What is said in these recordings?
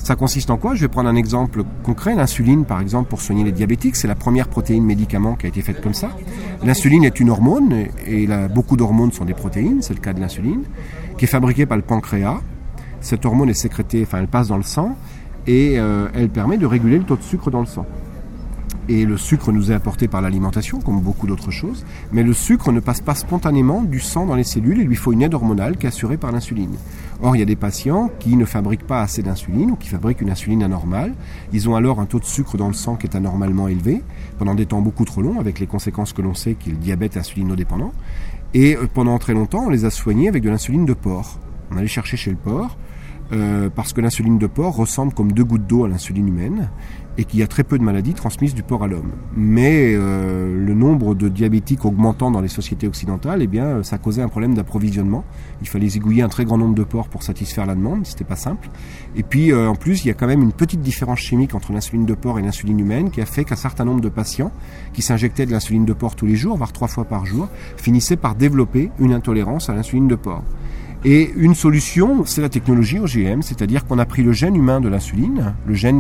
Ça consiste en quoi ? Je vais prendre un exemple concret. L'insuline, par exemple, pour soigner les diabétiques, c'est la première protéine médicament qui a été faite comme ça. L'insuline est une hormone, et beaucoup d'hormones sont des protéines, c'est le cas de l'insuline, qui est fabriquée par le pancréas. Cette hormone est sécrétée, elle passe dans le sang, et elle permet de réguler le taux de sucre dans le sang. Et le sucre nous est apporté par l'alimentation, comme beaucoup d'autres choses, mais le sucre ne passe pas spontanément du sang dans les cellules, il lui faut une aide hormonale qui est assurée par l'insuline. Or, il y a des patients qui ne fabriquent pas assez d'insuline ou qui fabriquent une insuline anormale. Ils ont alors un taux de sucre dans le sang qui est anormalement élevé, pendant des temps beaucoup trop longs, avec les conséquences que l'on sait, qui est le diabète insulinodépendant. Et pendant très longtemps, on les a soignés avec de l'insuline de porc. On allait chercher chez le porc, parce que l'insuline de porc ressemble comme 2 gouttes d'eau à l'insuline humaine, et qu'il y a très peu de maladies transmises du porc à l'homme. Mais le nombre de diabétiques augmentant dans les sociétés occidentales, ça causait un problème d'approvisionnement. Il fallait zigouiller un très grand nombre de porcs pour satisfaire la demande, c'était pas simple. Et puis en plus, il y a quand même une petite différence chimique entre l'insuline de porc et l'insuline humaine qui a fait qu'un certain nombre de patients qui s'injectaient de l'insuline de porc tous les jours, voire 3 fois par jour, finissaient par développer une intolérance à l'insuline de porc. Et une solution, c'est la technologie OGM, c'est-à-dire qu'on a pris le gène humain de l'insuline, le gène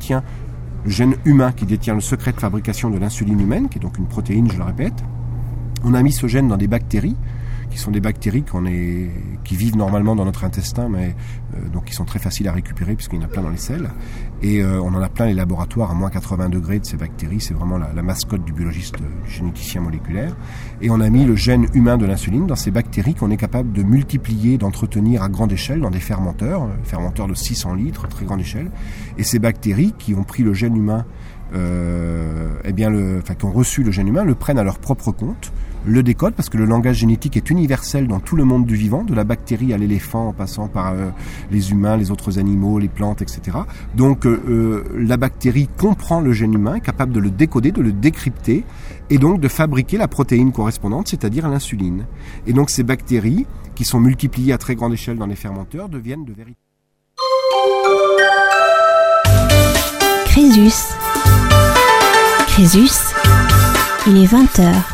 humain qui détient le secret de fabrication de l'insuline humaine, qui est donc une protéine, je le répète. On a mis ce gène dans des bactéries, qui sont des bactéries qui vivent normalement dans notre intestin, mais donc qui sont très faciles à récupérer puisqu'il y en a plein dans les selles. Et on en a plein les laboratoires à moins 80 degrés de ces bactéries. C'est vraiment la mascotte du biologiste, du généticien moléculaire. Et on a mis le gène humain de l'insuline dans ces bactéries qu'on est capable de multiplier, d'entretenir à grande échelle dans des fermenteurs de 600 litres, très grande échelle. Et ces bactéries qui ont pris le gène humain, qui ont reçu le gène humain, le prennent à leur propre compte, le décode, parce que le langage génétique est universel dans tout le monde du vivant, de la bactérie à l'éléphant, en passant par les humains, les autres animaux, les plantes, etc. Donc la bactérie comprend le gène humain, est capable de le décoder, de le décrypter, et donc de fabriquer la protéine correspondante, c'est-à-dire l'insuline. Et donc ces bactéries, qui sont multipliées à très grande échelle dans les fermenteurs, deviennent de véritables... Crésus, il est 20h.